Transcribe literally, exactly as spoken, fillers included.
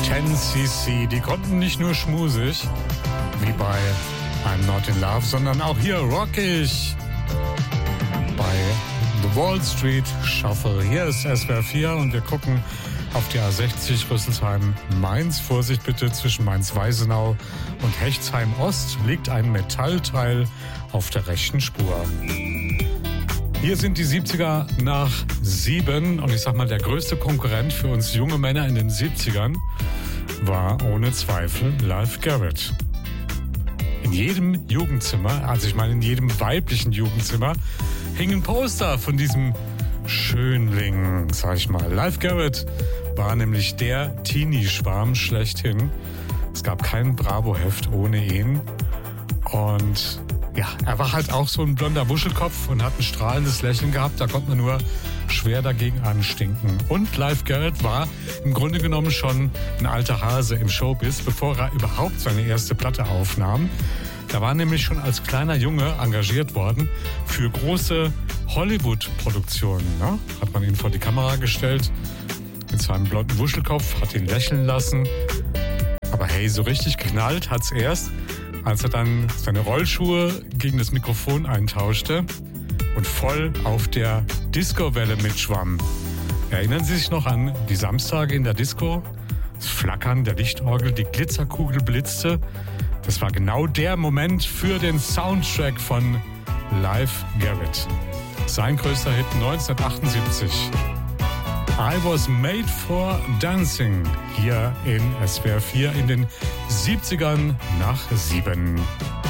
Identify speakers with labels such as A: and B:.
A: ten C C, die konnten nicht nur schmusig, wie bei I'm Not in Love, sondern auch hier rockig. Bei The Wall Street Shuffle. Hier ist S W R vier und wir gucken auf die A sechzig Rüsselsheim-Mainz. Vorsicht bitte, zwischen Mainz-Weisenau und Hechtsheim-Ost liegt ein Metallteil auf der rechten Spur. Hier sind die siebziger nach sieben und ich sag mal, der größte Konkurrent für uns junge Männer in den siebzigern war ohne Zweifel Live Garrett. In jedem Jugendzimmer, also ich meine in jedem weiblichen Jugendzimmer, hingen Poster von diesem Schönling, sag ich mal. Live Garrett war nämlich der Teenie-Schwarm schlechthin. Es gab kein Bravo-Heft ohne ihn. Und ja, er war halt auch so ein blonder Wuschelkopf und hat ein strahlendes Lächeln gehabt. Da konnte man nur schwer dagegen anstinken. Und Live Garrett war im Grunde genommen schon ein alter Hase im Showbiz, bevor er überhaupt seine erste Platte aufnahm. Er war nämlich schon als kleiner Junge engagiert worden für große Hollywood-Produktionen. Ne? Hat man ihn vor die Kamera gestellt mit seinem blonden Wuschelkopf, hat ihn lächeln lassen. Aber hey, so richtig geknallt hat's erst, als er dann seine Rollschuhe gegen das Mikrofon eintauschte und voll auf der Disco-Welle mitschwamm. Erinnern Sie sich noch an die Samstage in der Disco? Das Flackern der Lichtorgel, die Glitzerkugel blitzte. Das war genau der Moment für den Soundtrack von Live Garrett. Sein größter Hit neunzehnhundertachtundsiebzig. I Was Made for Dancing. Hier in S W R vier in den siebzigern nach sieben.